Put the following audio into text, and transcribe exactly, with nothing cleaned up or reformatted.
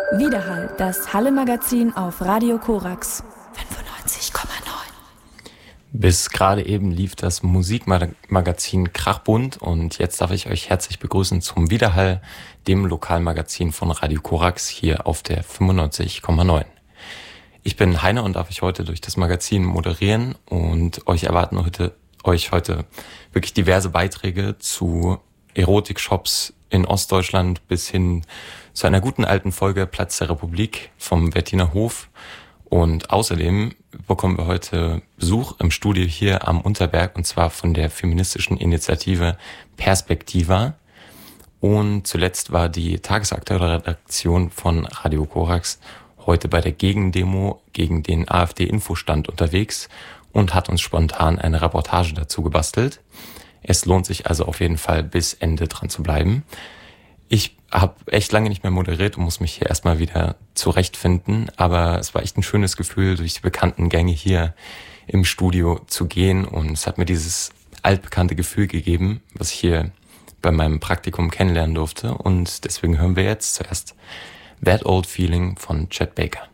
Widerhall, das Halle-Magazin auf Radio Korax fünfundneunzig Komma neun. Bis gerade eben lief das Musikmagazin Krachbunt und jetzt darf ich euch herzlich begrüßen zum Widerhall, dem Lokalmagazin von Radio Korax hier auf der fünfundneunzig Komma neun. Ich bin Heiner und darf euch heute durch das Magazin moderieren und euch erwarten heute, euch heute wirklich diverse Beiträge zu Erotikshops in Ostdeutschland bis hin zu einer guten alten Folge Platz der Republik vom Wettiner Hof. Und außerdem bekommen wir heute Besuch im Studio hier am Unterberg und zwar von der feministischen Initiative Perspektiva. Und zuletzt war die tagesaktuelle Redaktion von Radio Korax heute bei der Gegendemo gegen den AfD-Infostand unterwegs und hat uns spontan eine Reportage dazu gebastelt. Es lohnt sich also auf jeden Fall bis Ende dran zu bleiben. Ich habe echt lange nicht mehr moderiert und muss mich hier erstmal wieder zurechtfinden, aber es war echt ein schönes Gefühl, durch die bekannten Gänge hier im Studio zu gehen und es hat mir dieses altbekannte Gefühl gegeben, was ich hier bei meinem Praktikum kennenlernen durfte und deswegen hören wir jetzt zuerst That Old Feeling von Chet Baker.